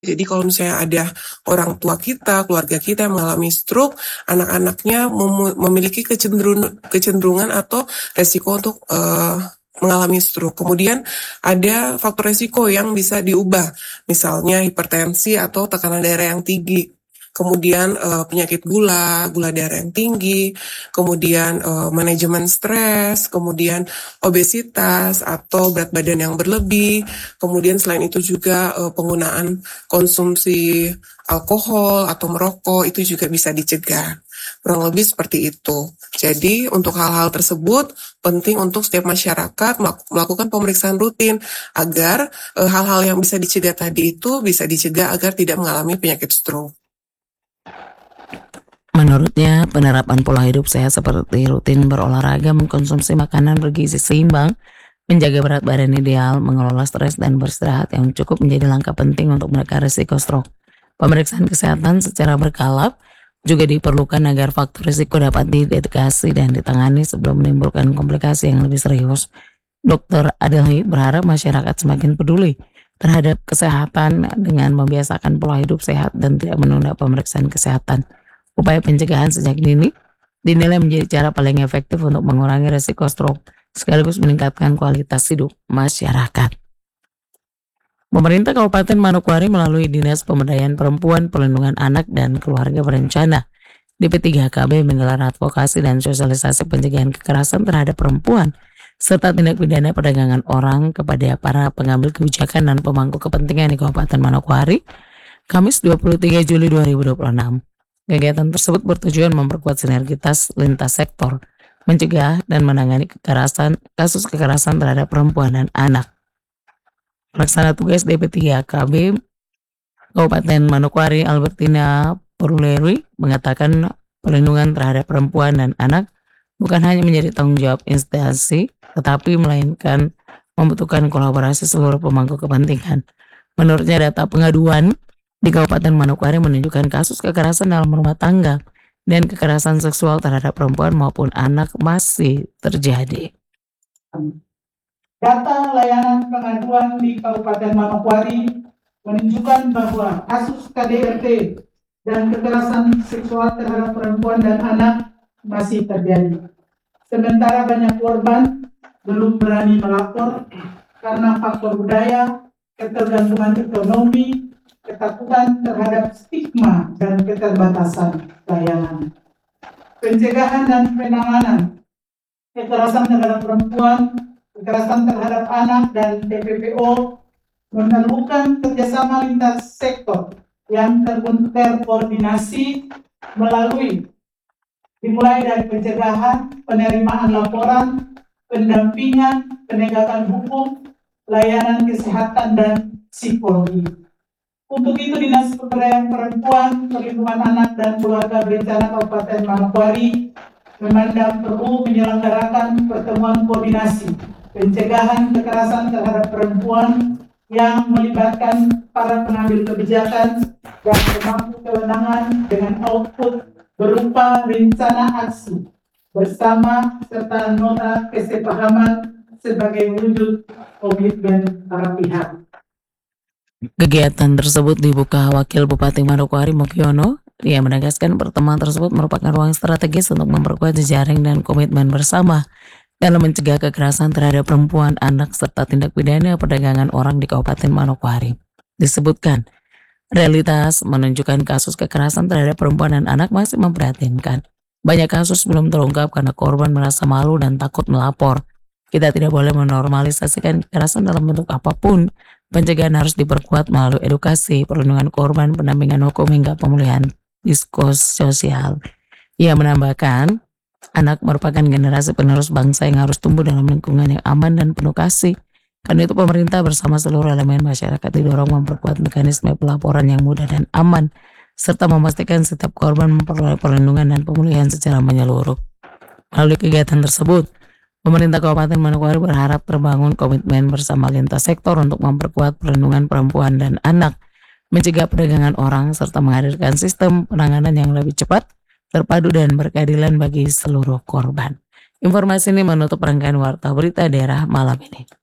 Jadi kalau misalnya ada orang tua kita, keluarga kita yang mengalami stroke, anak-anaknya memiliki kecenderungan atau resiko untuk mengalami stroke. Kemudian ada faktor resiko yang bisa diubah, misalnya hipertensi atau tekanan darah yang tinggi. Kemudian penyakit gula darah yang tinggi, kemudian manajemen stres, kemudian obesitas atau berat badan yang berlebih, kemudian selain itu juga penggunaan konsumsi alkohol atau merokok itu juga bisa dicegah. Kurang lebih seperti itu. Jadi untuk hal-hal tersebut penting untuk setiap masyarakat melakukan pemeriksaan rutin agar hal-hal yang bisa dicegah tadi itu bisa dicegah agar tidak mengalami penyakit stroke. Menurutnya, penerapan pola hidup sehat seperti rutin berolahraga, mengkonsumsi makanan bergizi seimbang, menjaga berat badan ideal, mengelola stres dan beristirahat yang cukup menjadi langkah penting untuk menekan risiko stroke. Pemeriksaan kesehatan secara berkala juga diperlukan agar faktor risiko dapat dideteksi dan ditangani sebelum menimbulkan komplikasi yang lebih serius. Dr. Adelhi berharap masyarakat semakin peduli terhadap kesehatan dengan membiasakan pola hidup sehat dan tidak menunda pemeriksaan kesehatan. Upaya pencegahan sejak dini dinilai menjadi cara paling efektif untuk mengurangi risiko stroke sekaligus meningkatkan kualitas hidup masyarakat. Pemerintah Kabupaten Manokwari melalui Dinas Pemberdayaan Perempuan, Perlindungan Anak dan Keluarga Berencana DP3HKB menggelar advokasi dan sosialisasi pencegahan kekerasan terhadap perempuan serta tindak pidana perdagangan orang kepada para pengambil kebijakan dan pemangku kepentingan di Kabupaten Manokwari Kamis 23 Juli 2026. Kegiatan tersebut bertujuan memperkuat sinergitas lintas sektor, mencegah dan menangani kasus kekerasan terhadap perempuan dan anak. Pelaksana tugas DP3KB Kabupaten Manokwari Albertina Porulerwi mengatakan perlindungan terhadap perempuan dan anak bukan hanya menjadi tanggung jawab instansi, tetapi melainkan membutuhkan kolaborasi seluruh pemangku kepentingan. Menurutnya data pengaduan di Kabupaten Manokwari menunjukkan kasus kekerasan dalam rumah tangga dan kekerasan seksual terhadap perempuan maupun anak masih terjadi. Data layanan pengaduan di Kabupaten Manokwari menunjukkan bahwa kasus KDRT dan kekerasan seksual terhadap perempuan dan anak masih terjadi. Sementara banyak korban belum berani melapor karena faktor budaya, ketergantungan ekonomi, ketakutan terhadap stigma dan keterbatasan layanan. Pencegahan dan penanganan kekerasan terhadap perempuan, kekerasan terhadap anak dan TPPO memerlukan kerjasama lintas sektor yang terkoordinasi dimulai dari pencegahan, penerimaan laporan, pendampingan, penegakan hukum, layanan kesehatan dan psikologi. Untuk itu, Dinas Pemberdayaan Perempuan, Perlindungan Anak dan Keluarga Berencana Kabupaten Manokwari memandang perlu menyelenggarakan pertemuan koordinasi pencegahan kekerasan terhadap perempuan yang melibatkan para pengambil kebijakan dan pemangku kewenangan dengan output berupa rencana aksi bersama serta nota kesepahaman sebagai wujud komitmen para pihak. Kegiatan tersebut dibuka Wakil Bupati Manokwari Mokiono. Ia menegaskan pertemuan tersebut merupakan ruang strategis untuk memperkuat jejaring dan komitmen bersama dalam mencegah kekerasan terhadap perempuan, anak, serta tindak pidana perdagangan orang di Kabupaten Manokwari. Disebutkan, realitas menunjukkan kasus kekerasan terhadap perempuan dan anak masih memprihatinkan. Banyak kasus belum terungkap karena korban merasa malu dan takut melapor. Kita tidak boleh menormalisasikan kekerasan dalam bentuk apapun. Pencegahan harus diperkuat melalui edukasi, perlindungan korban, pendampingan hukum hingga pemulihan psikososial. Ia menambahkan, anak merupakan generasi penerus bangsa yang harus tumbuh dalam lingkungan yang aman dan penuh kasih. Karena itu pemerintah bersama seluruh elemen masyarakat didorong memperkuat mekanisme pelaporan yang mudah dan aman, serta memastikan setiap korban memperoleh perlindungan dan pemulihan secara menyeluruh. Melalui kegiatan tersebut, pemerintah Kabupaten Manokwari berharap terbangun komitmen bersama lintas sektor untuk memperkuat perlindungan perempuan dan anak, mencegah perdagangan orang, serta menghadirkan sistem penanganan yang lebih cepat, terpadu dan berkeadilan bagi seluruh korban. Informasi ini menutup rangkaian Warta Berita Daerah malam ini.